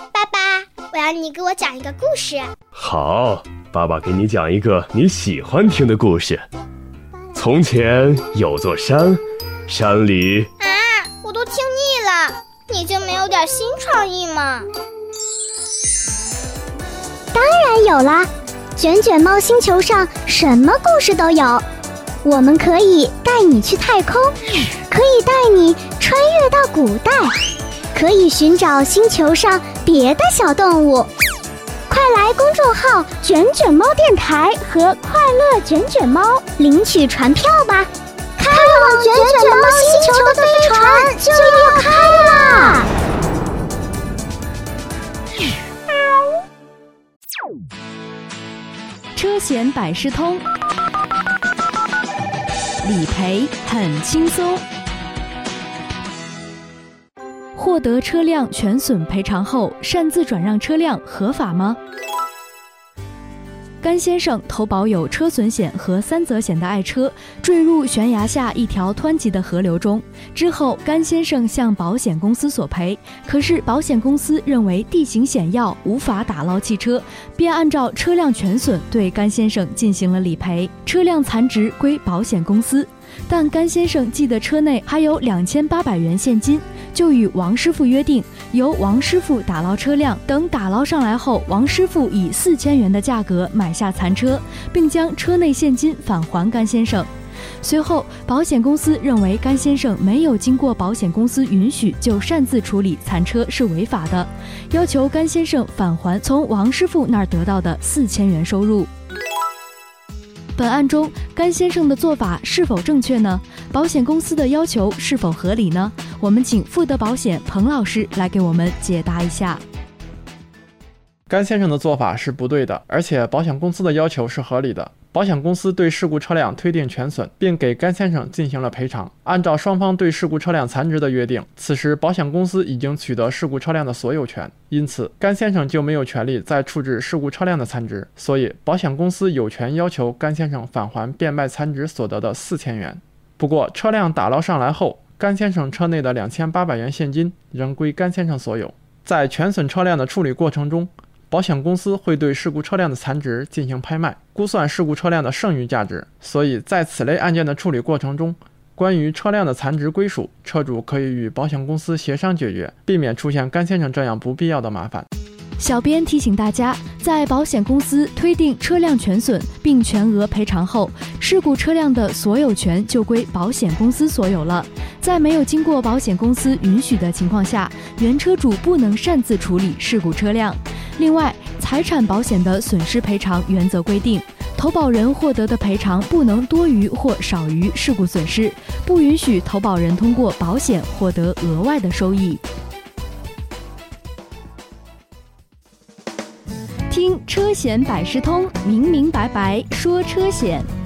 爸爸，我要你给我讲一个故事。 好，爸爸给你讲一个你喜欢听的故事。从前有座山，山里…… 我都听腻了，你就没有点新创意吗？ 当然有啦，卷卷猫星球上什么故事都有。我们可以带你去太空，可以带你穿越到古代，可以寻找星球上别的小动物。快来公众号卷卷猫电台和快乐卷卷猫领取船票吧，开往卷卷猫星球的飞船就要开啦！ 车险百事通，理赔很轻松。获得车辆全损赔偿后，擅自转让车辆合法吗？甘先生投保有车损险和3责险的爱车坠入悬崖下一条湍急的河流中，之后甘先生向保险公司索赔，可是保险公司认为地形险要，无法打捞汽车，便按照车辆全损对甘先生进行了理赔，车辆残值归保险公司。但甘先生记得车内还有2800元现金，就与王师傅约定，由王师傅打捞车辆，等打捞上来后，王师傅以4000元的价格买下残车，并将车内现金返还甘先生。随后保险公司认为甘先生没有经过保险公司允许就擅自处理残车是违法的，要求甘先生返还从王师傅那儿得到的4000元收入。本案中，甘先生的做法是否正确呢？保险公司的要求是否合理呢？我们请富德保险彭老师来给我们解答一下。 甘先生的做法是不对的，而且保险公司的要求是合理的。保险公司对事故车辆推定全损，并给甘先生进行了赔偿。按照双方对事故车辆残值的约定，此时保险公司已经取得事故车辆的所有权，因此甘先生就没有权利再处置事故车辆的残值，所以保险公司有权要求甘先生返还变卖残值所得的4000元。不过车辆打捞上来后，甘先生车内的2800元现金仍归甘先生所有。在全损车辆的处理过程中，保险公司会对事故车辆的残值进行拍卖，估算事故车辆的剩余价值，所以在此类案件的处理过程中，关于车辆的残值归属，车主可以与保险公司协商解决，避免出现甘先生这样不必要的麻烦。 小编提醒大家，在保险公司推定车辆全损并全额赔偿后，事故车辆的所有权就归保险公司所有了。在没有经过保险公司允许的情况下，原车主不能擅自处理事故车辆。另外，财产保险的损失赔偿原则规定，投保人获得的赔偿不能多于或少于事故损失，不允许投保人通过保险获得额外的收益。听车险百事通，明明白白说车险。